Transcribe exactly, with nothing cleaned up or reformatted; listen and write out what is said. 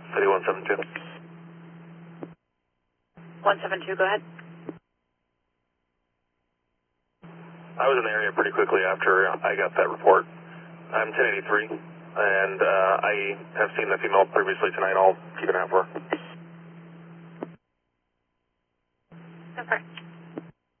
City one seven two. one seven two, go ahead. I was in the area pretty quickly after I got that report. I'm ten eighty-three, and uh, I have seen the female previously tonight. I'll keep an eye out for her. Okay.